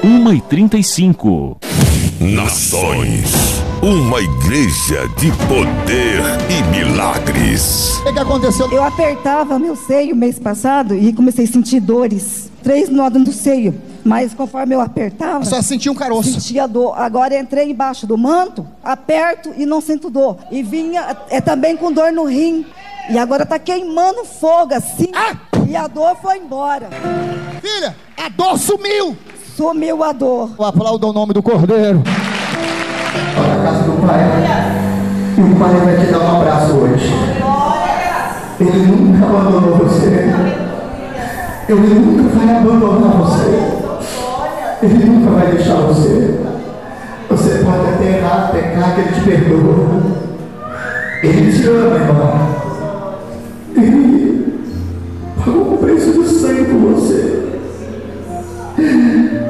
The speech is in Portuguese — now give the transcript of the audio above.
1h35. Nações, uma igreja de poder e milagres. O que aconteceu? Eu apertava meu seio mês passado e comecei a sentir dores, 3 nódulos no seio. Mas conforme eu apertava, só sentia um caroço. Sentia dor. Agora entrei embaixo do manto, aperto e não sinto dor. E vinha também com dor no rim. E agora tá queimando fogo assim. E a dor foi embora. Filha, a dor sumiu. Sumiu a dor. Aplauda o nome do Cordeiro. Olha a casa do Pai. E o Pai vai te dar um abraço hoje. Ele nunca abandonou você. Ele nunca vai abandonar você. Ele nunca vai deixar você. Você pode até errar, pecar, que Ele te perdoa. Ele te ama, irmão.